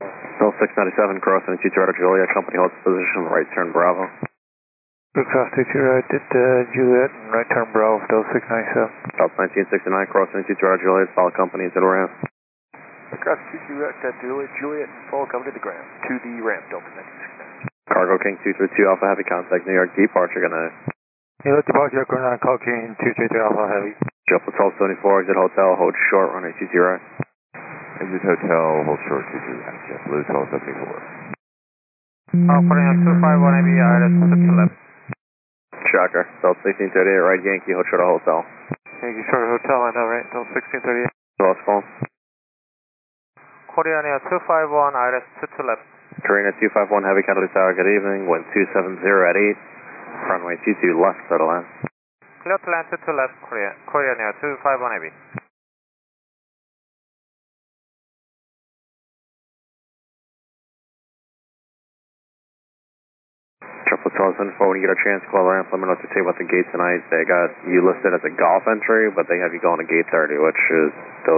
Bill 697, crossing 22 Toronto Juliet, company holds position, right turn Bravo. Blue Cross 22 right at Juliet, right turn Bravo, Bill 697. South 1969, crossing 22 Toronto Juliet, follow company to the ramp. Blue Cross 22 right at Juliet, follow company to the ground, to the ramp, Delta 1969. Cargo King 232 Alpha Heavy, contact New York, departure, gonna... New York departure, going on Call King 232 Alpha Heavy. Jump with 1274, exit hotel, hold short, runway 20 right. Exit hotel, hold short 22 right, JetBlue 1274. Putting on 251 AB, IRS to left. Shocker, Delta 1638, right Yankee, hold short hotel. Yankee Short Hotel, I know, right? Delta 1638. Lost phone. Korean Air 251, IRS to left. Korean 251, Heavy Catalyst Tower, good evening, wind 270 at 8, runway 22 left, settle in. Clear to land to left, Korean Air 251 AB. Triple 1274, when you get a chance, call ramp, let me know what to say about the gate tonight. They got you listed as a golf entry, but they have you going to gate 30, which is still